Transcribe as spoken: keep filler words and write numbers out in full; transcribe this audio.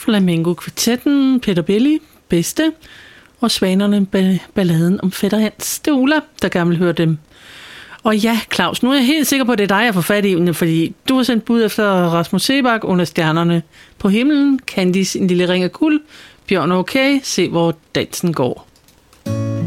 Flamingo Kvartetten, Peter Belli, Bedste, og Svanerne, balladen om Fætter Hans. Det er Ulla, der gerne vil høre dem. Og ja, Claus, nu er jeg helt sikker på, at det er dig, jeg får fat i, fordi du har sendt bud efter Rasmus Sebak, Under stjernerne på himlen, Candice, En lille ring af guld, Bjørn okay, Se hvor dansen går.